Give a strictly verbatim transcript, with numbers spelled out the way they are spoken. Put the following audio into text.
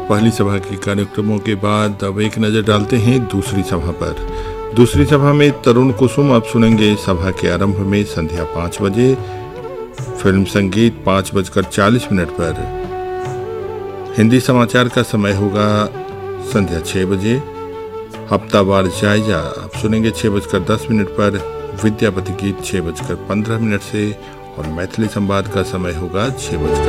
पहली सभा के कार्यक्रमों के बाद अब एक नजर डालते हैं दूसरी सभा पर। दूसरी सभा में तरुण कुसुम अब सुनेंगे सभा के आरंभ में संध्या पाँच बजे फिल्म संगीत पाँच बजकर चालीस मिनट पर। हिंदी समाचार का समय होगा संध्या छः बजे। हफ्तावार जायजा अब सुनेंगे छः बजकर दस मिनट पर। विद्यापति गीत छः बजकर पंद्रह मिनट से और मैथिली संवाद का समय होगा छः बजकर